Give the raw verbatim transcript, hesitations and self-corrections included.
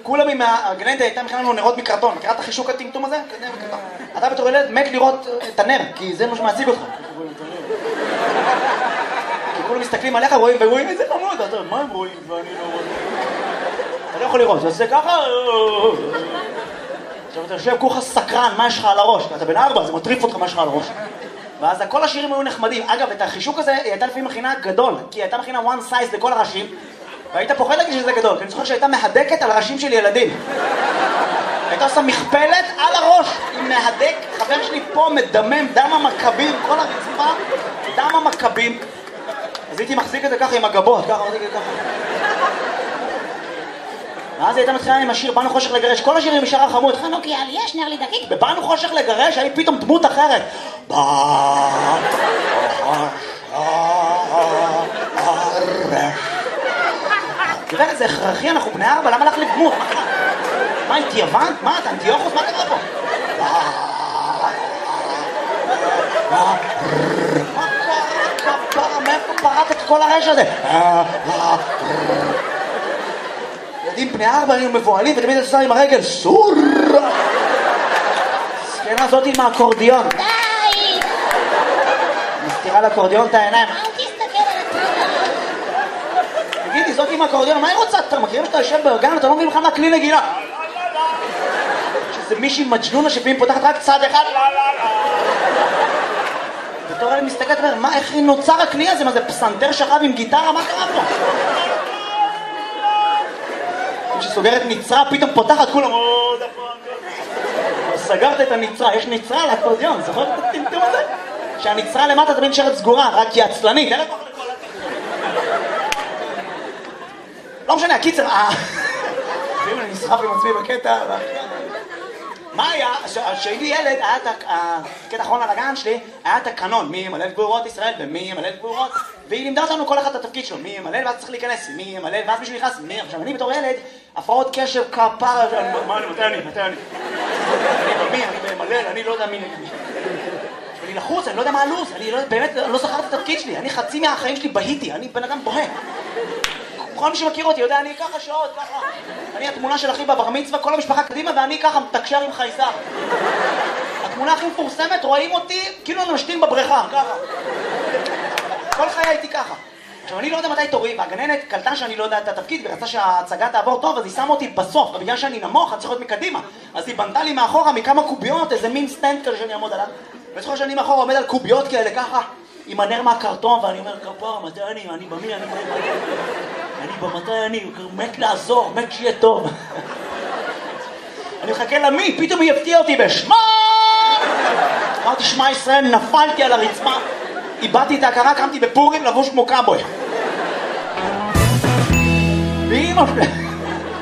כולם עם הגננת הייתה מכינה לנו נרות מקרטון, מכירה את החישוק הטמטום הזה? אתה בתור ילד מת לראות את הנר, כי זה מה שמעציג אותך. כי כולם מסתכלים עליך ורואים איזה חמוד, אתה מה הם רואים ואני לא רואה? אתה לא יכול לראות, זה ככה... עכשיו אתה יושב כולך סקרן, מה יש לך על הראש? אתה בן ארבע, זה מטריף אותך מה יש לך על הראש. ואז כל השירים היו נחמדים. אגב, את החישוק הזה היא הייתה לפעמים מכינה גדול, כי היא הייתה מכינה one size לכל הראשים, והיית פוחד להגיד שזה גדול, כי אני זוכר שהייתה מהדקת על ראשים של ילדים. הייתה עושה מכפלת על הראש, עם מהדק, חבר שלי פה מדמם, דם המכבים, כל הרצפה, דם המכבים. אז הייתי מחזיק את זה ככה עם הגבות, ככה, מחזיק את זה ככה. ואז הייתה מתחילה עם השיר באנו חושך לגרש, כל השירים משאר החמוד, חנוכי על יש נר לי דקיק, בבאנו חושך לגרש, היה פתאום דמות אחרת. באנו חושך לגרש. תראה, זה הכרחי, אנחנו בני ארבע, למה לך לדמות? מה, התייוון? מה, אתה אנטיוכוס? מה קרה פה? מה קרה כפרה? מאיפה פרט את כל הרש הזה? ילדים בני ארבע היו מבועלים ותמיד עושה עם הרגל סור! סקנה הזאת עם האקורדיון. די! מסתירה לאקורדיון את העיניים. אל תסתכל על הטרנה. תגידי, זאת עם האקורדיון, מה היא רוצה? אתה מכירים שאתה יושב ברגן, אתה לא מבין בכלל מהכלי נגינה. שזה מישהי מג'נונה שפעמים פותחת רק צד אחד. בתור אלה מסתכלת ואומר, מה, איך נוצר הכלי הזה? מה זה פסנתר שכב עם גיטרה? מה קרה פה? כשסוגרת נצרה, פתאום פותחת כולם, סגרת את הנצרה, יש נצרה על האקורדיון, זוכר את הטמטום הזה? שהנצרה למטה תמיד נשארת סגורה, רק היא עצלנית, אין לך לכל הטמטום. לא משנה, הקיצר, אני נסחף עם עצמי בקטע, מה היה? כשהייתי ילד, היה את הקטע האחרון על הגן שלי, היה את הקנון, מי ימלא את גבורות ישראל ומי ימלא את גבורות, והיא לימדה אותנו כל אחד את התפקיד שלו, מי ימלא ואז צריך להיכנס, מי ימלא ואז מישהו נכנס, מי? עכשיו אני בתור ילד, הפרעות קשב, כפרה, מה אני, מתי אני, מתי אני? אני במי, אני במלל, אני לא יודע מי נגד מי. אני לחוץ, אני לא יודע מה הלו"ז, אני באמת לא זכר את התפקיד שלי, אני חצי מהחיים שלי בהיתי, אני בן אדם בוהה. כל מי שמכיר אותי יודע, אני ככה שעות, ככה. אני התמונה של אחי בבר מצווה, כל המשפחה קדימה, ואני ככה מתקשר עם חייזר. התמונה הכי מפורסמת, רואים אותי, כאילו אני משתין בבריכה, ככה. כל חיי הייתי ככה. עכשיו, אני לא יודע מתי תורי, והגננת קלטה שאני לא יודע את התפקיד, ורצה שההצגה תעבור טוב, אז היא שמה אותי בסוף, ובגלל שאני נמוך, אני צריך להיות מקדימה. אז היא בנתה לי מאחורה מכמה קוביות, איזה מין סטנד כזה שאני אעמוד עליו. וזוכר שאני מאחורה עומד על קוביות כאלה, ככה, עם הנר מהקרטון, ואני אומר, כפר, מתי אני, אני במי, אני במי, אני במתי אני, מת לעזור, מת שיהיה טוב. אני מחכה למי, פתאום היא הפתיעה אותי בשמה! אמרתי, שמע ישראל, נפלתי על הרצפה, איבדתי את ההכרה, קמתי בפורים לבוש כמו קאבוי. ואמא שלי...